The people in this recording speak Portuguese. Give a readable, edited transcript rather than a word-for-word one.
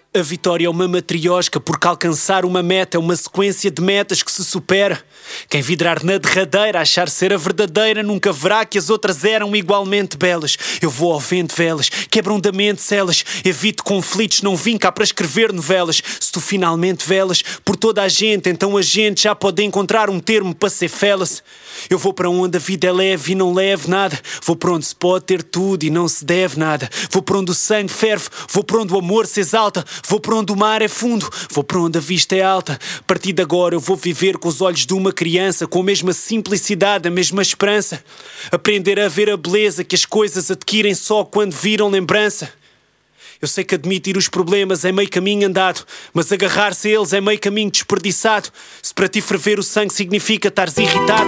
A vitória é uma matriosca, porque alcançar uma meta é uma sequência de metas que se supera. Quem vidrar na derradeira, achar ser a verdadeira, nunca verá que as outras eram igualmente belas. Eu vou ao vento velas, quebram da mente celas, evito conflitos, não vim cá para escrever novelas. Se tu finalmente velas por toda a gente, então a gente já pode encontrar um termo para ser felas. Eu vou para onde a vida é leve e não leve nada. Vou para onde se pode ter tudo e não se deve nada. Vou para onde o sangue ferve, vou para onde o amor se exalta. Vou para onde o mar é fundo, vou para onde a vista é alta. A partir de agora eu vou viver com os olhos de uma criança, com a mesma simplicidade, a mesma esperança. Aprender a ver a beleza que as coisas adquirem só quando viram lembrança. Eu sei que admitir os problemas é meio caminho andado, mas agarrar-se a eles é meio caminho desperdiçado. Se para ti ferver o sangue significa estares irritado,